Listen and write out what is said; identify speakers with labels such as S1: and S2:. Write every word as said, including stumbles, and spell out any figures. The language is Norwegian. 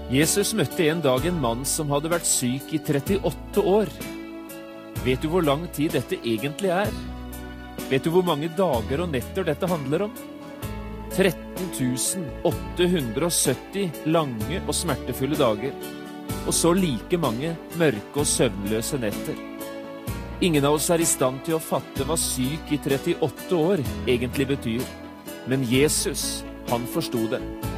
S1: Jesus møtte en dag en mann som hadde vært syk i trettiåtte år. Vet du hvor lang tid dette egentlig er? Vet du hvor mange dager og netter dette handler om? tretten tusen åtte hundre sytti lange og smertefulle dager, og så like mange mørke og søvnløse netter. Ingen av oss er i stand til å fatte hva syk i trettiåtte år egentlig betyr, men Jesus, han forstod det.